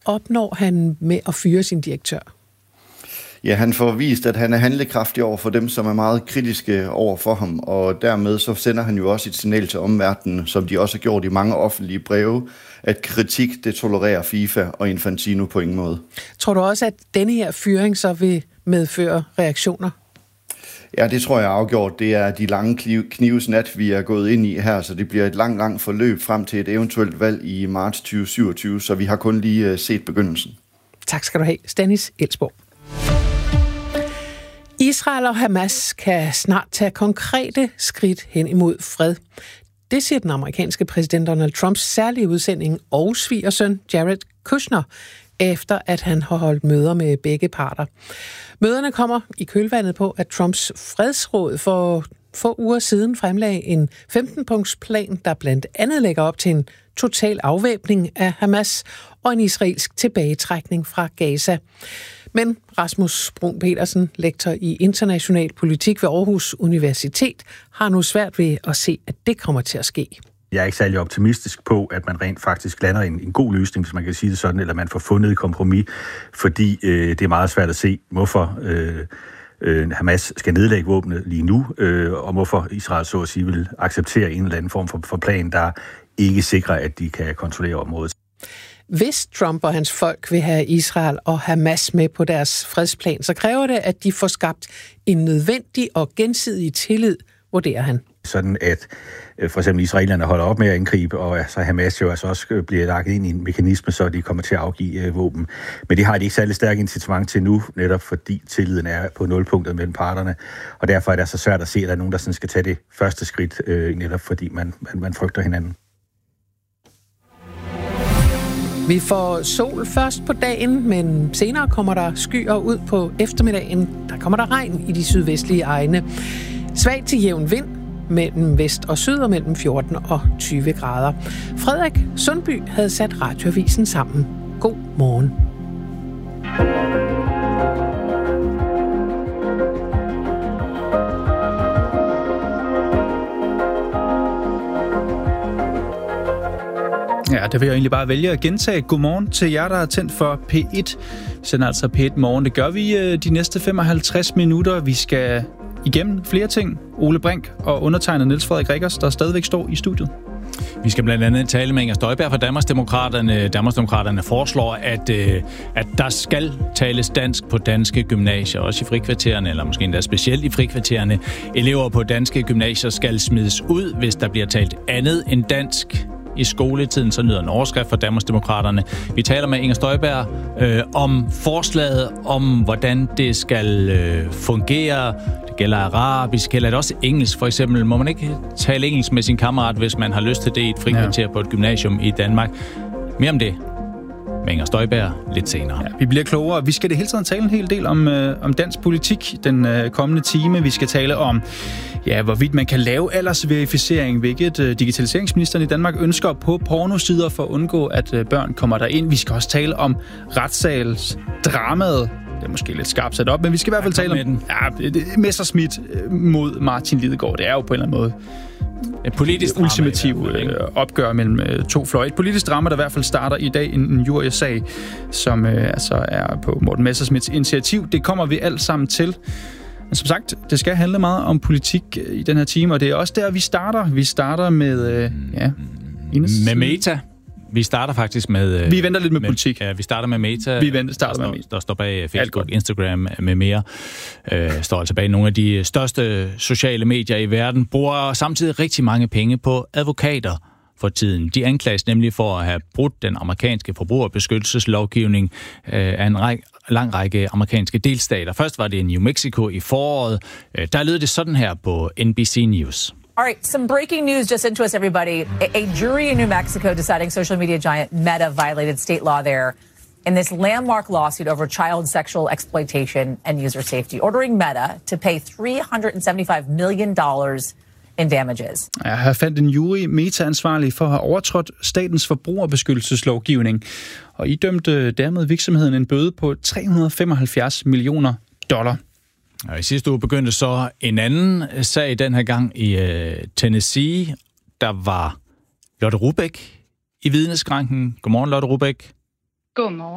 opnår han med at fyre sin direktør? Ja, han får vist, at han er handlekraftig over for dem, som er meget kritiske over for ham, og dermed så sender han jo også et signal til omverdenen, som de også har gjort i mange offentlige breve, at kritik, det tolererer FIFA og Infantino på ingen måde. Tror du også, at denne her fyring så vil medføre reaktioner? Ja, det tror jeg er afgjort. Det er de lange knivsnat, vi er gået ind i her, så det bliver et langt forløb frem til et eventuelt valg i marts 2027, så vi har kun lige set begyndelsen. Tak skal du have, Stanis Elsborg. Israel og Hamas kan snart tage konkrete skridt hen imod fred. Det siger den amerikanske præsident Donald Trumps særlige udsending og svigersøn Jared Kushner, efter at han har holdt møder med begge parter. Møderne kommer i kølvandet på, at Trumps fredsråd for få uger siden fremlagde en 15-punktsplan, der blandt andet lægger op til en total afvæbning af Hamas og en israelsk tilbagetrækning fra Gaza. Men Rasmus Bruun Petersen, lektor i international politik ved Aarhus Universitet, har nu svært ved at se, at det kommer til at ske. Jeg er ikke særlig optimistisk på, at man rent faktisk lander en god løsning, hvis man kan sige det sådan, eller man får fundet et kompromis, fordi det er meget svært at se, hvorfor Hamas skal nedlægge våbnet lige nu, og hvorfor Israel så at sige vil acceptere en eller anden form for plan, der ikke sikrer, at de kan kontrollere området. Hvis Trump og hans folk vil have Israel og Hamas med på deres fredsplan, så kræver det, at de får skabt en nødvendig og gensidig tillid, vurderer han. Sådan at for eksempel israelerne holder op med at angribe, og så Hamas jo altså også bliver lagt ind i en mekanisme, så de kommer til at afgive våben. Men det har de ikke særlig stærk incitament til nu, netop fordi tilliden er på nulpunktet mellem parterne, og derfor er det så svært at se, at der er nogen, der sådan skal tage det første skridt, netop fordi man frygter hinanden. Vi får sol først på dagen, men senere kommer der skyer ud på eftermiddagen. Der kommer der regn i de sydvestlige egne. Svag til jævn vind mellem vest og syd og mellem 14 og 20 grader. Frederik Sundby havde sat radioavisen sammen. God morgen. Ja, det vil jeg egentlig bare vælge at gentage. Godmorgen til jer, der er tændt for P1. Vi sender altså P1 Morgen. Det gør vi de næste 55 minutter. Vi skal igennem flere ting. Ole Brink og undertegnet Niels Frederik Rikkers, der stadigvæk står i studiet. Vi skal blandt andet tale med Inger Støjberg fra Danmarksdemokraterne. Danmarksdemokraterne foreslår, at der skal tales dansk på danske gymnasier, også i frikvartererne, eller måske endda specielt i frikvartererne. Elever på danske gymnasier skal smides ud, hvis der bliver talt andet end dansk i skoletiden, så nyder en overskrift fra Danmarksdemokraterne. Vi taler med Inger Støjberg om forslaget, om hvordan det skal fungere. Det gælder arabisk, gælder det også engelsk for eksempel. Må man ikke tale engelsk med sin kammerat, hvis man har lyst til det i et frikvarter på et gymnasium i Danmark? Mere om det med Inger Støjberg lidt senere. Ja, vi bliver klogere. Vi skal det hele tiden tale en hel del om dansk politik den kommende time. Vi skal tale om, hvorvidt man kan lave aldersverificering, hvilket digitaliseringsministeren i Danmark ønsker på pornosider for at undgå, at børn kommer derind. Vi skal også tale om retssalsdramaet. Det er måske lidt skarpt sat op, men vi skal i hvert fald tale om Messerschmidt mod Martin Lidegaard. Det er jo på en eller anden måde et politisk ultimativ opgør mellem to fløje. Et politisk drama, der i hvert fald starter i dag, en jurysag, som altså er på Morten Messerschmidts initiativ. Det kommer vi alt sammen til. Men som sagt, det skal handle meget om politik i den her time, og det er også der, vi starter. Vi starter med med Meta. Vi starter faktisk med... Vi venter lidt med politik. Ja, vi starter med Meta. Der står bag Facebook, Instagram med mere. Står altså bag nogle af de største sociale medier i verden. Bruger samtidig rigtig mange penge på advokater for tiden. De anklages nemlig for at have brudt den amerikanske forbrugerbeskyttelseslovgivning af en lang række amerikanske delstater. Først var det i New Mexico i foråret. Der lød det sådan her på NBC News. All right, some breaking news just into us, everybody. A jury in New Mexico deciding social media giant Meta violated state law there in this landmark lawsuit over child sexual exploitation and user safety, ordering Meta to pay $375 million in damages. Her fandt en jury Meta-ansvarlig for at have overtrådt statens forbrugerbeskyttelseslovgivning, og idømte dermed virksomheden en bøde på $375 millioner. Og i sidste uge begyndte så en anden sag, den her gang i Tennessee. Der var Lotte Rubæk i vidneskranken. Godmorgen, Lotte Rubæk. Godmorgen.